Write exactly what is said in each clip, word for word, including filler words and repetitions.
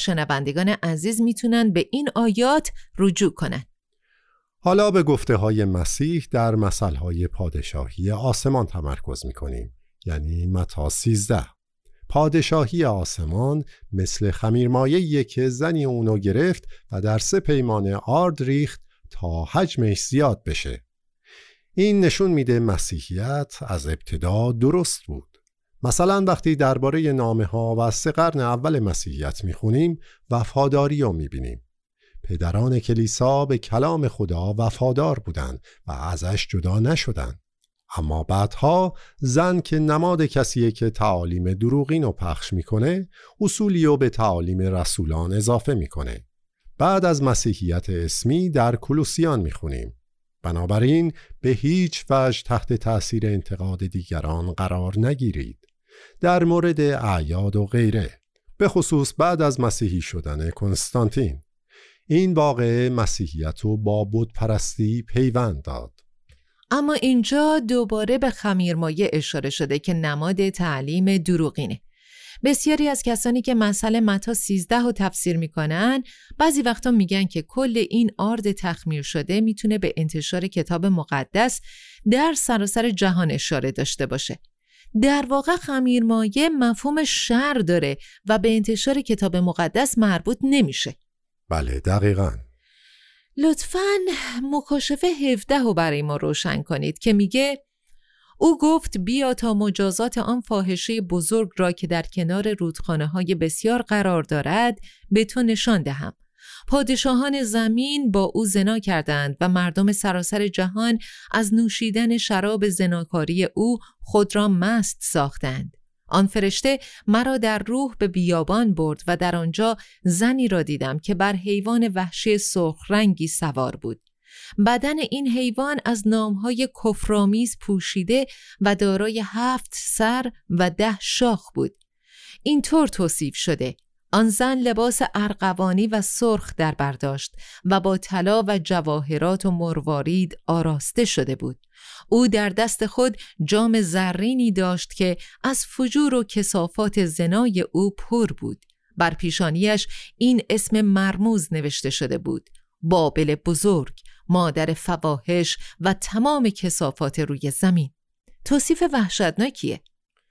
شنوندگان عزیز میتونن به این آیات رجوع کنن. حالا به گفته های مسیح در مثل‌های پادشاهی آسمان تمرکز میکنیم، یعنی متی سیزده. پادشاهی آسمان مثل خمیرمایه‌ایه که زنی اونو گرفت و در سه پیمانه آرد ریخت تا حجمش زیاد بشه. این نشون میده مسیحیت از ابتدا درست بود. مثلا وقتی درباره نامه ها و سه قرن اول مسیحیت میخونیم، وفاداری رو میبینیم. پدران کلیسا به کلام خدا وفادار بودند و ازش جدا نشدند. اما بعدها زن که نماد کسیه که تعالیم دروغین رو پخش میکنه، اصولی رو به تعالیم رسولان اضافه میکنه. بعد از مسیحیت اسمی در کولوسیان میخونیم: بنابراین به هیچ وجه تحت تأثیر انتقاد دیگران قرار نگیرید در مورد اعیاد و غیره، به خصوص بعد از مسیحی شدن کنستانتین. این واقعه مسیحیت رو با بت پرستی پیوند داد. اما اینجا دوباره به خمیرمایه اشاره شده که نماد تعلیم دروغینه. بسیاری از کسانی که مسئله متی سیزده رو تفسیر میکنن، بعضی وقتا میگن که کل این آرد تخمیر شده میتونه به انتشار کتاب مقدس در سراسر جهان اشاره داشته باشه. در واقع خمیرمایه مفهوم شر داره و به انتشار کتاب مقدس مربوط نمیشه. بله دقیقاً. لطفاً مکاشفه هفده رو برای ما روشن کنید که میگه: او گفت بیا تا مجازات آن فاحشه بزرگ را که در کنار رودخانه های بسیار قرار دارد به تو نشان دهم. پادشاهان زمین با او زنا کردند و مردم سراسر جهان از نوشیدن شراب زناکاری او خود را مست ساختند. آن فرشته مرا در روح به بیابان برد و در آنجا زنی را دیدم که بر حیوان وحشی سرخ رنگی سوار بود. بدن این حیوان از نامهای کفرآمیز پوشیده و دارای هفت سر و ده شاخ بود. اینطور توصیف شده: آن زن لباس ارغوانی و سرخ در برداشت و با طلا و جواهرات و مروارید آراسته شده بود. او در دست خود جام زرینی داشت که از فجور و کثافات زنای او پر بود. بر پیشانیش این اسم مرموز نوشته شده بود: بابل بزرگ، مادر فواحش و تمام کثافات روی زمین. توصیف وحشتناکیه.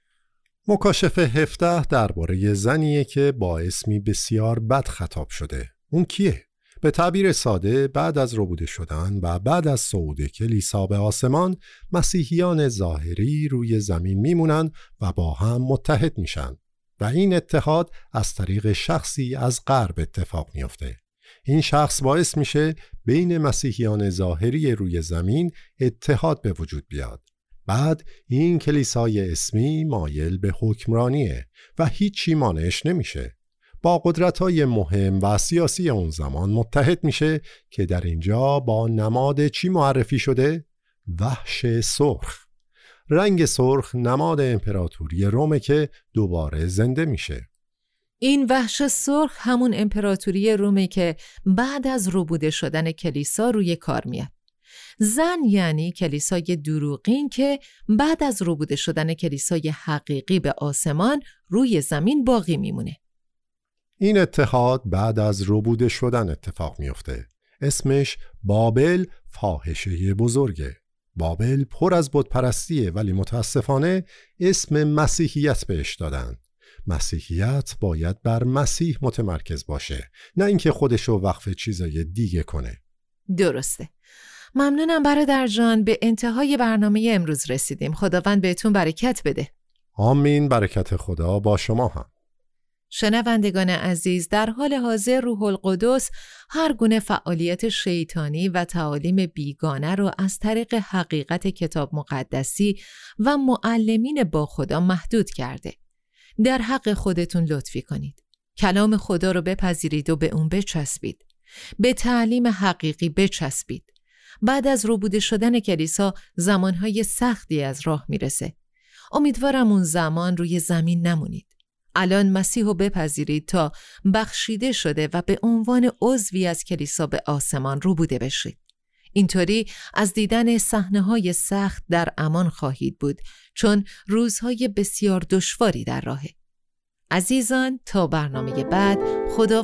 مکاشفه هفده درباره زنیه که با اسمی بسیار بد خطاب شده. اون کیه؟ به تعبیر ساده، بعد از ربوده شدن و بعد از صعود کلیسا به آسمان، مسیحیان ظاهری روی زمین میمونن و با هم متحد میشن و این اتحاد از طریق شخصی از غرب اتفاق میفته. این شخص باعث میشه بین مسیحیان ظاهری روی زمین اتحاد به وجود بیاد. بعد این کلیسای اسمی مایل به حکمرانیه و هیچی مانعش نمیشه. با قدرت‌های مهم و سیاسی اون زمان متحد میشه که در اینجا با نماد چی معرفی شده؟ وحش سرخ. رنگ سرخ نماد امپراتوری رومه که دوباره زنده میشه. این وحش سرخ همون امپراتوری رومه که بعد از ربوده شدن کلیسا روی کار میاد. زن یعنی کلیسای دروغین که بعد از ربوده شدن کلیسای حقیقی به آسمان روی زمین باقی میمونه. این اتحاد بعد از ربوده شدن اتفاق میفته. اسمش بابل فاحشه بزرگه. بابل پر از بت پرستیه، ولی متاسفانه اسم مسیحیت بهش دادن. مسیحیت باید بر مسیح متمرکز باشه، نه اینکه خودشو وقف چیزای دیگه کنه. درسته. ممنونم برادر جان. به انتهای برنامه امروز رسیدیم. خداوند بهتون برکت بده. آمین. برکت خدا با شما هم. شنوندگان عزیز، در حال حاضر روح القدس هر گونه فعالیت شیطانی و تعالیم بیگانه رو از طریق حقیقت کتاب مقدسی و معلمین با خدا محدود کرده. در حق خودتون لطفی کنید. کلام خدا رو بپذیرید و به اون بچسبید. به تعلیم حقیقی بچسبید. بعد از ربوده شدن کلیسا زمانهای سختی از راه میرسه. امیدوارم اون زمان روی زمین نمونید. الان مسیح رو بپذیرید تا بخشیده شده و به عنوان عضوی از کلیسا به آسمان ربوده بشید. اینطوری از دیدن صحنه‌های سخت در امان خواهید بود، چون روزهای بسیار دشواری در راهه. عزیزان، تا برنامه بعد، خدا